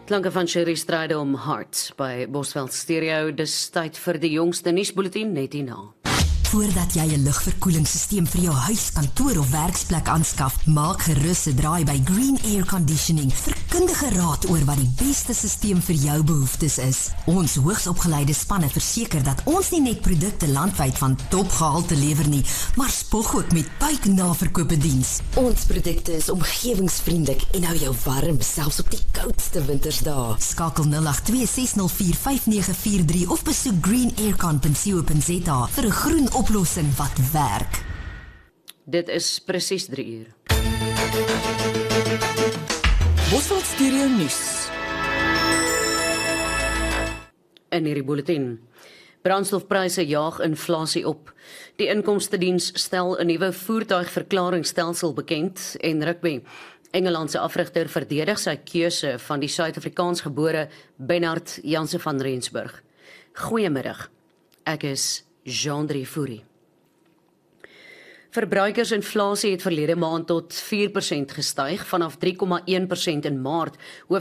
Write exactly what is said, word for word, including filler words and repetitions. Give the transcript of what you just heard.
Klanke van Sherry Stride om Hearts by Bosveld Stereo. Dis tyd vir die jongste nuusbulletin net hierna. Voordat jy 'n lugverkoelingsstelsel vir jou huis, kantoor of werksplek aanskaf, maak gerus 'n draai by Green Air Conditioning vir kundige raad oor wat die beste stelsel vir jou behoeftes is. Ons hoogsopgeleide spanne verseker dat ons nie net produkte landwyd van topgehalte lewer nie, maar spog ook met buiknaverkope diens. Ons produkte is omgewingsvriendelik en hou jou warm, selfs op die koudste wintersdae. Skakel nul agt twee ses nul vier vyf nege vier drie of besoek green air con punt co punt za vir 'n groen oplossing wat werk. Dit is presies drie uur. Bosveld Stereo nuus. In hierdie bulletin. Brandstofpryse jaag inflasie op. Die inkomstediens stel 'n nuwe voertuigverklaringsstelsel bekend en rugby. Engeland se afrigter verdedig sy keuse van die Suid-Afrikaansgebore Bernard Jansen van Rensburg. Goeiemiddag. Ek is Jean-Drie Fourie. Verbruikersinflasie het verlede maand tot vier persent gestyg vanaf drie komma een persent in Maart.